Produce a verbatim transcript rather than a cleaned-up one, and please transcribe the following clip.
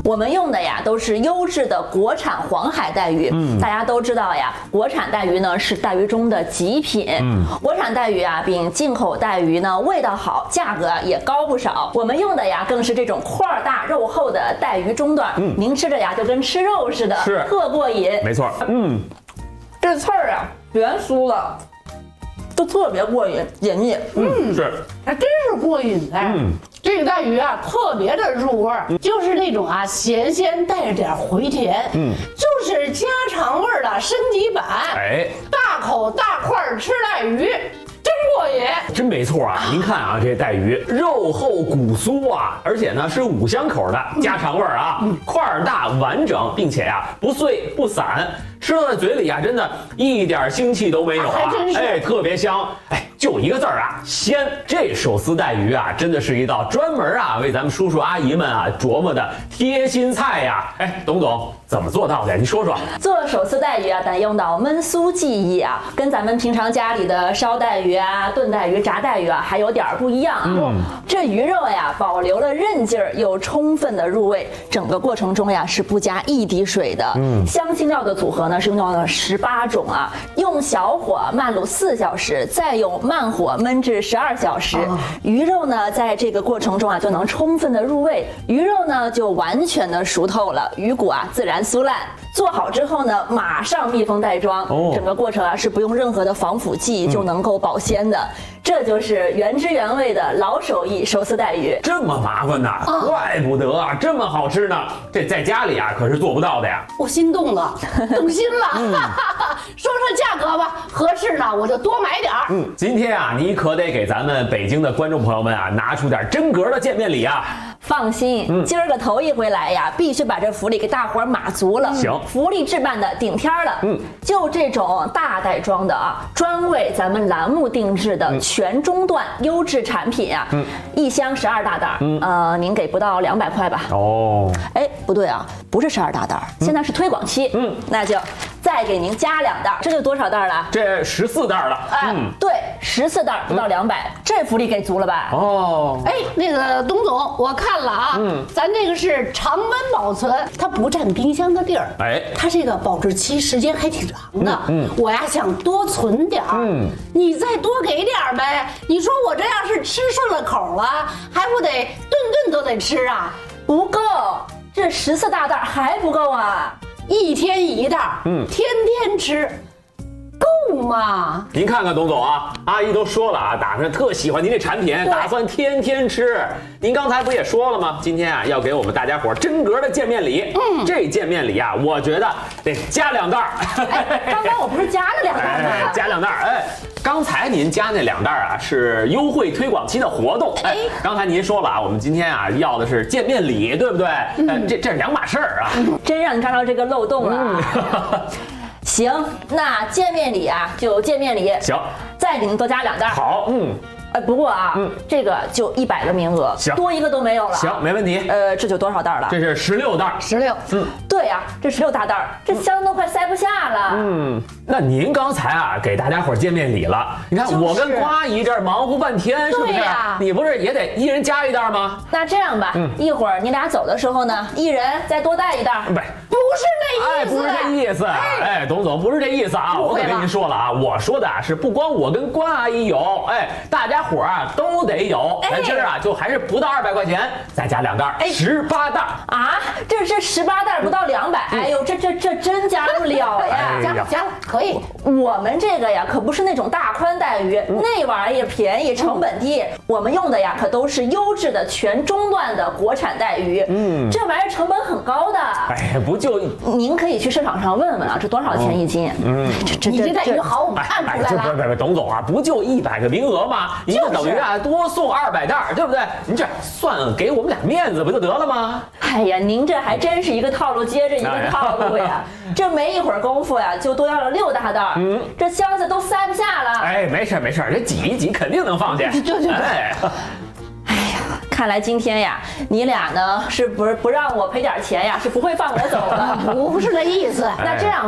我们用的呀都是优质的国产黄海带鱼。嗯，大家都知道呀，国产带鱼呢是带鱼中的极品。嗯，国产带鱼啊比进口带鱼呢味道好，价格也高不少。我们用的呀更是这种块儿大肉厚的带鱼中段，嗯，您吃着呀就跟吃肉似的， 是特过瘾。 没错，嗯， 这刺儿啊全酥了。都特别过瘾，解腻。 嗯，是， 还真是过瘾哎。嗯，这个带鱼啊，特别的入味儿，嗯、就是那种啊咸鲜带着点回甜，嗯，就是家常味儿的升级版。 哎， 大口大块吃带鱼。真过瘾， 真没错啊！您看啊，这带鱼肉厚骨酥啊，而且呢是五香口的家常味儿啊，块儿大完整，并且呀、啊、不碎不散，吃到在嘴里啊，真的一点腥气都没有啊！哎，特别香，哎，就一个字儿啊，鲜！这手撕带鱼啊，真的是一道专门啊为咱们叔叔阿姨们啊琢磨的贴心菜呀！哎，董总怎么做到的？您说说。 做手撕带鱼啊，得用到焖酥技艺啊，跟咱们平常家里的烧带鱼啊、炖带鱼、炸带鱼啊，还有点不一样啊。嗯，这鱼肉呀，保留了韧劲儿，又充分的入味，整个过程中呀是不加一滴水的。嗯，香辛料的组合呢是用到了十八种啊，用小火慢卤四小时，再用慢火焖至十二小时。哦、鱼肉呢，在这个过程中啊就能充分的入味，鱼肉呢就完全的熟透了，鱼骨啊自然酥烂。做好之后呢，马上密封袋装，哦、整个过程啊是不用任何的防腐剂就能够保鲜的。嗯，这就是原汁原味的老手艺手撕带鱼。 这么麻烦呐，哦、怪不得啊，这么好吃呢。这在家里啊可是做不到的呀。 我心动了，动心了。嗯、说说价格吧，合适呢我就多买点儿。 嗯，今天啊，你可得给咱们北京的观众朋友们啊拿出点真格的见面礼啊。 放心，嗯、今儿个头一回来呀，必须把这福利给大伙儿码足了。 行， 福利置办的顶天了。嗯，就这种大袋装的啊，专为咱们栏目定制的。嗯，全中段优质产品啊，嗯，一箱十二大袋，嗯，呃，您给不到两百块吧？哦，哎，不对啊，不是十二大袋，嗯、现在是推广期，嗯，那就再给您加两袋，这就多少袋了？ 这十四袋了， 哎，嗯，对，十四袋不到两百，嗯，这福利给足了吧？ 哦，哎，那个董总，我看了啊，嗯，咱这个是常温保存，它不占冰箱的地儿，哎，它这个保质期时间还挺长的，嗯，嗯我呀想多存点儿，嗯，你再多给点儿呗。你说我这要是吃顺了口了，还不得顿顿都得吃啊？ 不够，这十四大袋还不够啊！ 一天一袋，嗯，天天吃。够吗？ 您看看董总啊，阿姨都说了啊，打算特喜欢您这产品，打算天天吃。您刚才不也说了吗？今天啊要给我们大家伙真格的见面礼。嗯，这见面礼啊，我觉得得加两袋。 哎，刚刚我不是加了两袋吗？ 哎，加两袋。哎，刚才您加那两袋啊是优惠推广期的活动。哎，刚才您说了啊，我们今天啊要的是见面礼，对不对？嗯，这这是两码事儿啊。 真让你抓到这个漏洞了。嗯行，那见面礼啊，就见面礼。 行， 再给您多加两袋。 好，嗯。 呃，不过啊，嗯，这个就一百个名额， 行， 多一个都没有了。 行，没问题。 呃，这就多少袋了？ 这是十六袋。 十六，嗯，对呀、啊，这十六大袋，这箱都快塞不下了。 嗯，那您刚才啊给大家伙见面礼了，你看、就是、我跟瓜姨这儿忙活半天，是不是？啊、你不是也得一人加一袋吗？ 那这样吧，嗯，一会儿你俩走的时候呢，一人再多带一袋。 不， 不是这意思， 哎，不是这意思。哎，哎董总不是这意思啊，我可跟您说了啊，我说的是不光我跟关阿姨有，哎，大家伙啊都。都得有，咱今儿啊就还是不到二百块钱，再加两袋，十八袋啊！这这十八袋不到两百，哎呦，这这这真加不了呀！ 加加可以， 我们这个呀可不是那种大宽带鱼，那玩意儿便宜，成本低。我们用的呀可都是优质的全中段的国产带鱼，嗯，这玩意儿成本很高的。 哎，不就您可以去市场上问问啊，这多少钱一斤？ 嗯，这这你这带鱼好，我看出来了。 不不不，董总啊，不就一百个名额吗？您就等于啊。多送二百袋，对不对？您这算给我们俩面子不就得了吗？ 哎呀，您这还真是一个套路接着一个套路呀！哎、这没一会儿功夫呀，就多要了六大袋，嗯，这箱子都塞不下了。 哎，没事没事，这挤一挤肯定能放下。 对对对。 哎， 哎呀，看来今天呀，你俩呢是不是不让我赔点钱呀？是不会放我走的。 不是这意思。 那这样。